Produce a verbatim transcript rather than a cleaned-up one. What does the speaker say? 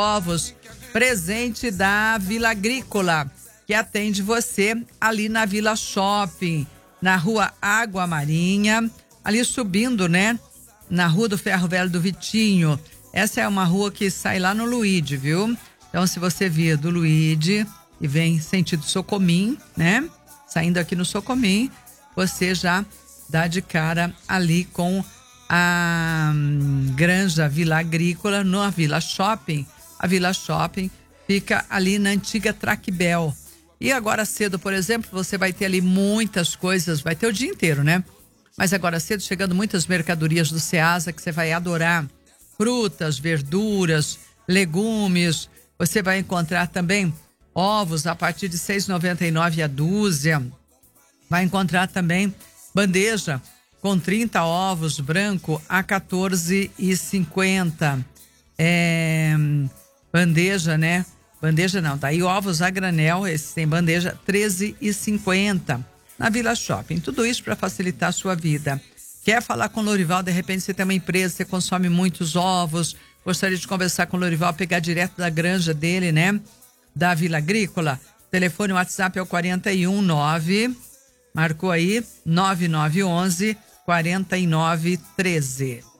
Ovos, presente da Vila Agrícola, que atende você ali na Vila Shopping, na rua Água Marinha, ali subindo, né? Na rua do Ferro Velho do Vitinho. Essa é uma rua que sai lá no Luíde, viu? Então, se você vir do Luíde e vem sentido Socomim, né? Saindo aqui no Socomim, você já dá de cara ali com a hum, Granja Vila Agrícola, na Vila Shopping. A Vila Shopping fica ali na antiga Traquibel. E agora cedo, por exemplo, você vai ter ali muitas coisas, vai ter o dia inteiro, né? Mas agora cedo chegando muitas mercadorias do Ceasa que você vai adorar. Frutas, verduras, legumes. Você vai encontrar também ovos a partir de seis reais e noventa e nove centavos a dúzia. Vai encontrar também bandeja com trinta ovos branco a quatorze reais e cinquenta centavos. É, bandeja, né? Bandeja não, daí ovos a granel, esse tem bandeja treze reais e cinquenta centavos na Vila Shopping. Tudo isso para facilitar a sua vida. Quer falar com o Lorival? De repente você tem uma empresa, você consome muitos ovos, gostaria de conversar com o Lorival, pegar direto da granja dele, né? Da Vila Agrícola. Telefone, WhatsApp é o quarenta e um nove, marcou aí, nove nove um um, quarenta e nove treze.